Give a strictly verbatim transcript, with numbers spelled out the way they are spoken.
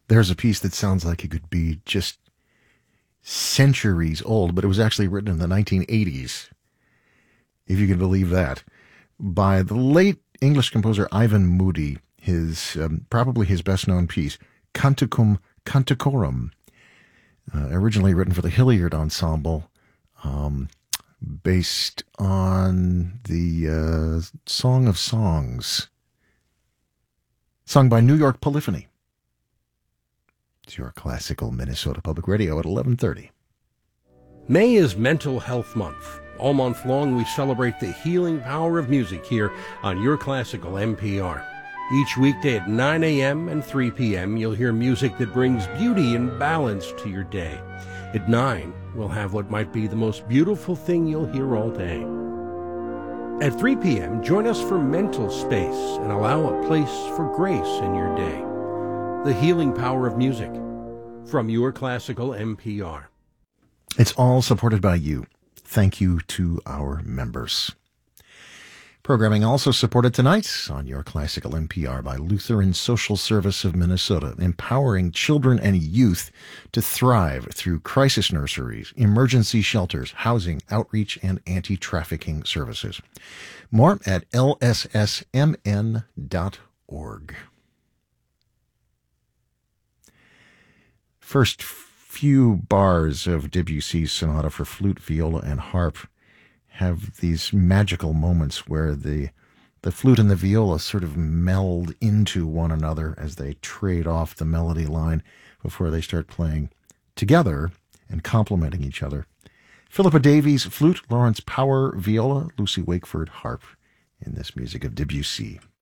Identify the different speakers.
Speaker 1: There's a piece that sounds like it could be just centuries old, but it was actually written in the nineteen eighties, if you can believe that, by the late English composer Ivan Moody, his um, probably his best-known piece, Canticum Canticorum, uh, originally written for the Hilliard Ensemble, um, based on the uh, Song of Songs, sung by New York Polyphony. It's your classical Minnesota Public Radio at eleven thirty.
Speaker 2: May is Mental Health Month. All month long, we celebrate the healing power of music here on Your Classical N P R. Each weekday at nine a.m. and three p.m., you'll hear music that brings beauty and balance to your day. At nine, we'll have what might be the most beautiful thing you'll hear all day. At three p.m., join us for Mental Space and allow a place for grace in your day. The healing power of music from Your Classical N P R.
Speaker 1: It's all supported by you. Thank you to our members. Programming also supported tonight on Your Classical N P R by Lutheran Social Service of Minnesota, empowering children and youth to thrive through crisis nurseries, emergency shelters, housing, outreach, and anti-trafficking services. More at L S S M N dot org. First few bars of Debussy's Sonata for Flute, Viola, and Harp have these magical moments where the the flute and the viola sort of meld into one another as they trade off the melody line before they start playing together and complementing each other. Philippa Davies, flute, Lawrence Power, viola, Lucy Wakeford, harp, in this music of Debussy.